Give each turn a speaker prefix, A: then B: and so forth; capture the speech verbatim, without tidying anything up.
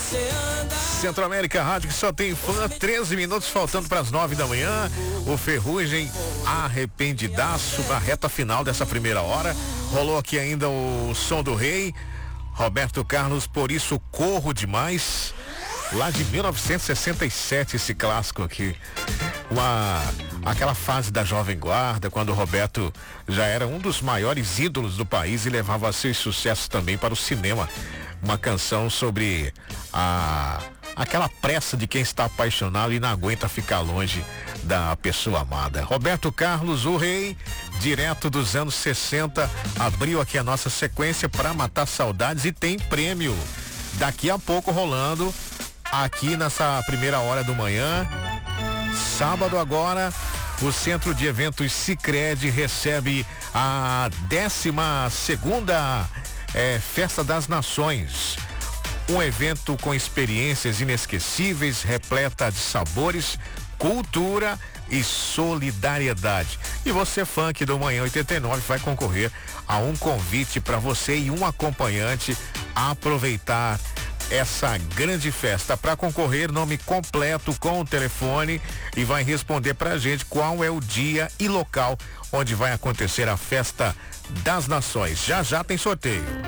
A: Centro-América Rádio, que só tem fã, treze minutos faltando para as nove da manhã. O Ferrugem arrependidaço na reta final dessa primeira hora. Rolou aqui ainda o Som do Rei, Roberto Carlos, Por Isso Corro Demais, lá de mil novecentos e sessenta e sete, esse clássico aqui. Uma, aquela fase da Jovem Guarda, quando o Roberto já era um dos maiores ídolos do país e levava seus sucessos também para o cinema. Uma canção sobre a aquela pressa de quem está apaixonado e não aguenta ficar longe da pessoa amada. Roberto Carlos, o Rei, direto dos anos sessenta, abriu aqui a nossa sequência para matar saudades e tem prêmio daqui a pouco rolando aqui nessa primeira hora do manhã. Sábado agora, o Centro de Eventos Sicredi recebe a décima segunda é, Festa das Nações. Um evento com experiências inesquecíveis, repleta de sabores, cultura e solidariedade. E você, fã aqui do Manhã oitenta e nove, vai concorrer a um convite para você e um acompanhante a aproveitar essa grande festa. Para concorrer, nome completo com o telefone, e vai responder pra gente qual é o dia e local onde vai acontecer a Festa das Nações. Já já tem sorteio.